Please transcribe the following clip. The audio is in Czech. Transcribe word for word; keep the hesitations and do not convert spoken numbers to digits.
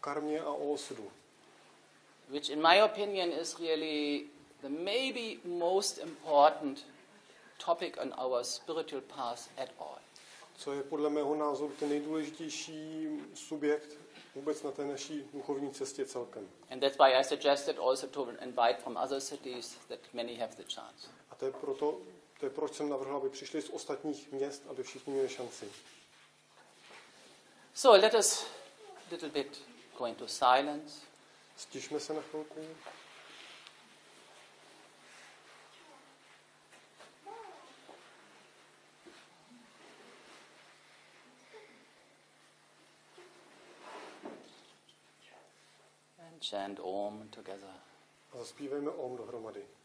karmě a o osudu. Which in my opinion is really the maybe most important topic on our spiritual path at all. Co je podle mého názoru ten nejdůležitější subjekt vůbec na té naší duchovní cestě celkem. And that's why I suggested also to invite from other cities that many have the chance. A to je proto, to je proč jsem navrhl, aby přišli z ostatních měst, aby všichni měli šanci. So let us a little bit go into silence. Stišme se na chvilku. And chant Om together. A zaspívejme Om dohromady.